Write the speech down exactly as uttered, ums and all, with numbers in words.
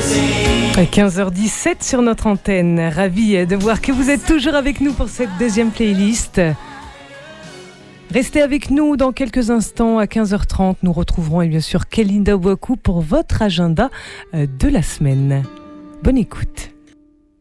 À quinze heures dix-sept sur notre antenne. Ravi de voir que vous êtes toujours avec nous pour cette deuxième playlist. Restez avec nous dans quelques instants. À quinze heures trente, nous retrouverons et bien sûr Kelinda Waku pour votre agenda de la semaine. Bonne écoute.